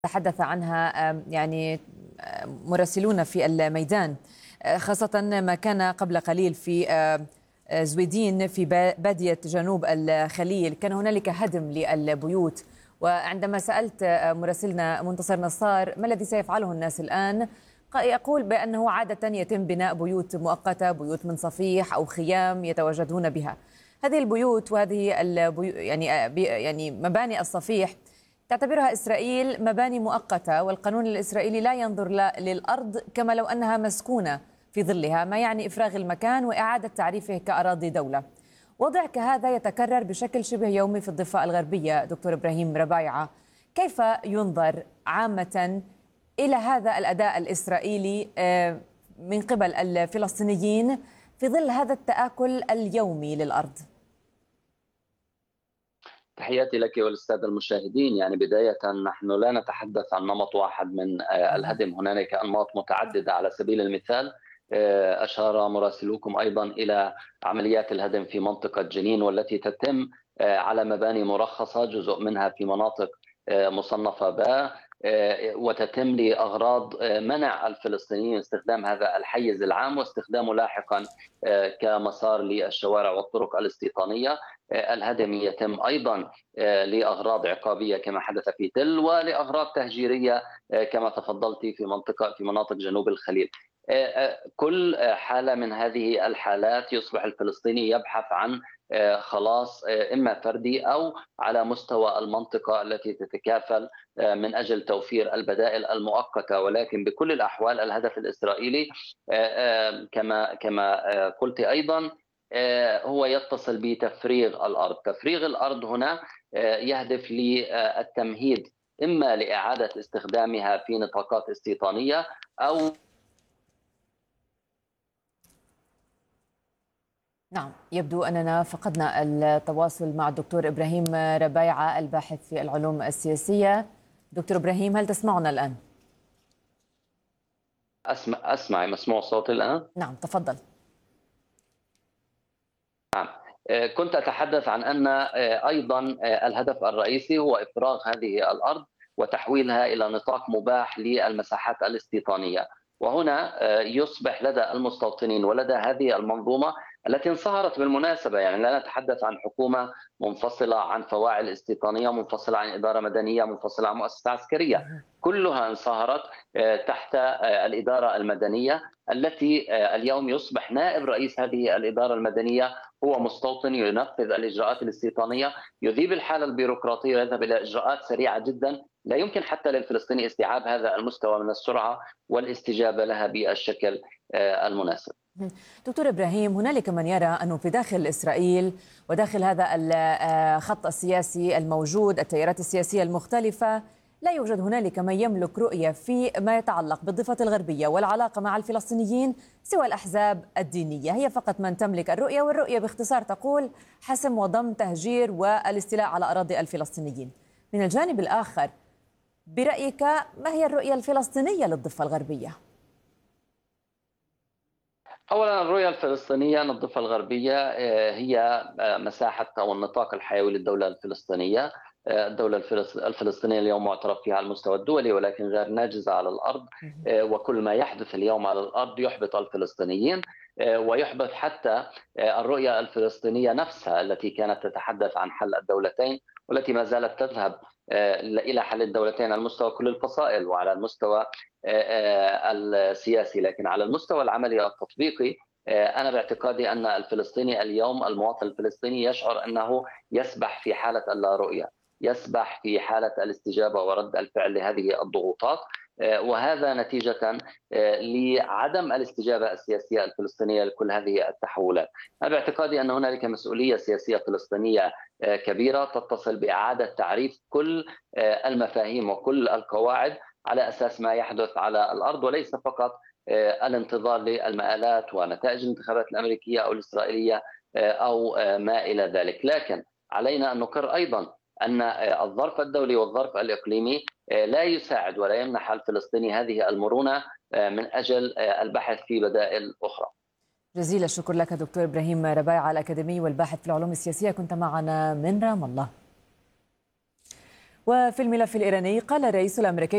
تحدث عنها يعني مراسلون في الميدان، خاصة ما كان قبل قليل في زويدين في بادية جنوب الخليل. كان هنالك هدم للبيوت، وعندما سألت مراسلنا منتصر نصار ما الذي سيفعله الناس الآن، يقول بأنه عادة يتم بناء بيوت مؤقتة، بيوت من صفيح أو خيام يتواجدون بها. هذه البيوت وهذه يعني مباني الصفيح تعتبرها إسرائيل مباني مؤقتة، والقانون الإسرائيلي لا ينظر للأرض كما لو أنها مسكونة في ظلها، ما يعني إفراغ المكان وإعادة تعريفه كأراضي دولة. وضع كهذا يتكرر بشكل شبه يومي في الضفة الغربية. دكتور إبراهيم ربايعة، كيف ينظر عامة إلى هذا الأداء الإسرائيلي من قبل الفلسطينيين في ظل هذا التآكل اليومي للأرض؟ تحياتي لك والسادة المشاهدين. يعني بداية نحن لا نتحدث عن نمط واحد من الهدم، هنالك أنماط متعددة. على سبيل المثال أشار مراسلوكم أيضا إلى عمليات الهدم في منطقة جنين، والتي تتم على مباني مرخصة، جزء منها في مناطق مصنفة باء، وتتم لأغراض منع الفلسطينيين استخدام هذا الحيز العام واستخدامه لاحقا كمسار للشوارع والطرق الاستيطانية. الهدم يتم أيضا لأغراض عقابية كما حدث في تل، ولأغراض تهجيرية كما تفضلت في مناطق جنوب الخليل. كل حالة من هذه الحالات يصبح الفلسطيني يبحث عن خلاص إما فردي أو على مستوى المنطقة التي تتكافل من أجل توفير البدائل المؤقتة. ولكن بكل الأحوال الهدف الإسرائيلي كما قلت أيضا هو يتصل بتفريغ الأرض. تفريغ الأرض هنا يهدف للتمهيد إما لإعادة استخدامها في نطاقات استيطانية أو نعم، يبدو أننا فقدنا التواصل مع الدكتور إبراهيم ربايعة الباحث في العلوم السياسية. دكتور إبراهيم، هل تسمعنا الآن؟ أسمع مسموع صوتي الآن؟ نعم، تفضل. نعم، كنت أتحدث عن أن أيضا الهدف الرئيسي هو إفراغ هذه الأرض وتحويلها إلى نطاق مباح للمساحات الاستيطانية. وهنا يصبح لدى المستوطنين ولدى هذه المنظومة التي انصهرت بالمناسبة، يعني لا نتحدث عن حكومة منفصلة عن فواعل استيطانية، منفصلة عن إدارة مدنية، منفصلة عن مؤسسة عسكرية، كلها انصهرت تحت الإدارة المدنية، التي اليوم يصبح نائب رئيس هذه الإدارة المدنية هو مستوطن ينفذ الإجراءات الاستيطانية، يذيب الحالة البيروقراطية ويذهب إلى إجراءات سريعة جدا لا يمكن حتى للفلسطيني استيعاب هذا المستوى من السرعة والاستجابة لها بالشكل المناسب. دكتور إبراهيم، هنالك من يرى أنه في داخل إسرائيل وداخل هذا الخط السياسي الموجود، التيارات السياسية المختلفة، لا يوجد هنالك من يملك رؤية في ما يتعلق بالضفة الغربية والعلاقة مع الفلسطينيين سوى الأحزاب الدينية. هي فقط من تملك الرؤية، والرؤية باختصار تقول حسم وضم تهجير والاستيلاء على أراضي الفلسطينيين. من الجانب الآخر، برأيك ما هي الرؤية الفلسطينية للضفة الغربية؟ أولا، الرؤية الفلسطينية أن الضفة الغربية هي مساحة أو النطاق الحيوي للدولة الفلسطينية. الدولة الفلسطينية اليوم معترف فيها على المستوى الدولي ولكن غير ناجزة على الأرض، وكل ما يحدث اليوم على الأرض يحبط الفلسطينيين ويحبط حتى الرؤية الفلسطينية نفسها التي كانت تتحدث عن حل الدولتين، والتي ما زالت تذهب إلى حل الدولتين على مستوى كل الفصائل وعلى المستوى السياسي. لكن على المستوى العملي التطبيقي أنا باعتقادي أن الفلسطيني اليوم، المواطن الفلسطيني، يشعر أنه يسبح في حالة اللا رؤية، يسبح في حالة الاستجابة ورد الفعل لهذه الضغوطات، وهذا نتيجة لعدم الاستجابة السياسية الفلسطينية لكل هذه التحولات. أنا باعتقادي أن هنالك مسؤولية سياسية فلسطينية كبيرة تتصل بإعادة تعريف كل المفاهيم وكل القواعد على أساس ما يحدث على الأرض، وليس فقط الانتظار للمآلات ونتائج الانتخابات الأمريكية أو الإسرائيلية أو ما إلى ذلك. لكن علينا أن نقر أيضا أن الظرف الدولي والظرف الإقليمي لا يساعد ولا يمنح الفلسطيني هذه المرونة من أجل البحث في بدائل أخرى. جزيل الشكر لك دكتور إبراهيم ربايعة الأكاديمي والباحث في العلوم السياسية، كنت معنا من رام الله. وفي الملف الإيراني، قال الرئيس الأمريكي